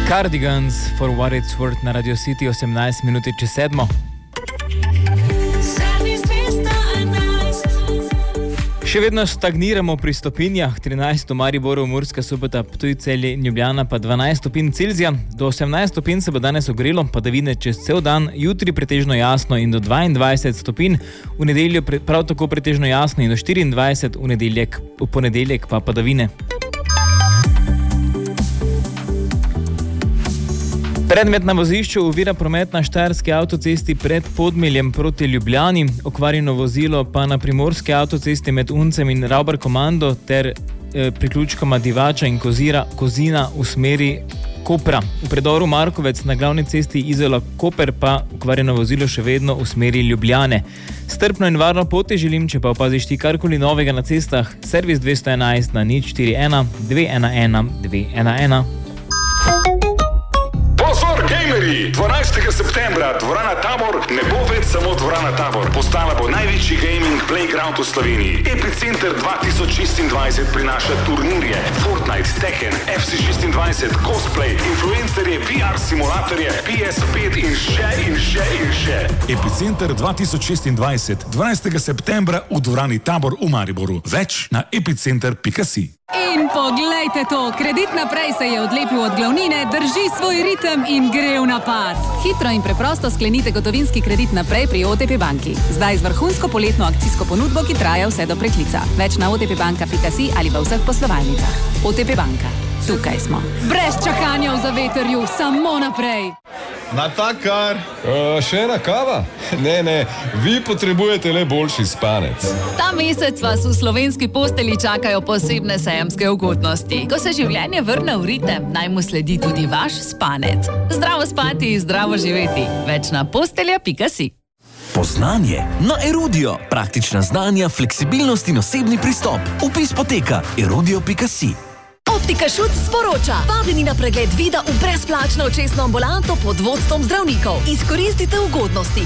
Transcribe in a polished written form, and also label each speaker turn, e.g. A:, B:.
A: Cardigans for what it's worth na Radio City 18 minuti čez 7. Še vedno stagniramo pri stopinjah, 13 v Mariboru, Murska Sobota, Ptuj, Celje in Ljubljana pa 12 stopinj Celzija. Do 18 stopinj se bo danes ogrelo, padavine čez cel dan, jutri pretežno jasno in do 22 stopinj, v nedeljo prav tako pretežno jasno in do 24, v ponedeljek pa padavine. Predmet na vozišču ovira promet na štajerski avtocesti pred Podmeljem proti Ljubljani, okvarjeno vozilo pa na primorski avtocesti med Uncem in Ravbar-Komando ter priključkoma Divača in Kozina v smeri Kopra. V predoru Markovec na glavni cesti Izola-Koper pa okvarjeno vozilo še vedno v smeri Ljubljane. Strpno in varno poti želim, če pa opaziš ti karkoli novega na cestah, servis 211 na 041 211 211.
B: Gamerji, 12. septembra dvorana Tabor ne bo več samo dvorana Tabor. Postala bo največji gaming playground v Sloveniji. Epicenter 2026 prinaša turnirje, Fortnite, Tekken, FC26, cosplay, influencerje, VR simulatorje, PS5 in še. Epicenter 2026, 12. septembra v dvorani Tabor v Mariboru. Več na epicenter.si.
C: In poglejte to, Kredit Naprej se je odlepil od glavnine, drži svoj ritem in gre v napad. Hitro in preprosto sklenite gotovinski kredit naprej pri OTP banki. Zdaj z vrhunsko poletno akcijsko ponudbo, ki traja vse do preklica. Več na otpbanka.si ali v vseh poslovalnicah. OTP banka. Tukaj smo. Brez čakanja v zavetrju, samo naprej.
D: Natakar! Še ena kava? Ne, vi potrebujete le boljši spanec.
C: Ta mesec vas v slovenski posteli čakajo posebne sejemske ugodnosti. Ko se življenje vrne v ritem, naj mu sledi tudi vaš spanec. Zdravo spati, zdravo živeti. Več na postelja.si.
E: Poznanje na Erudio. Praktična znanja, fleksibilnost in osebni pristop. Vpis poteka erudio.si.
F: Optika Šut sporoča. Vabljeni na pregled vida v brezplačno očesno ambulanto pod vodstvom zdravnikov. Izkoristite ugodnosti.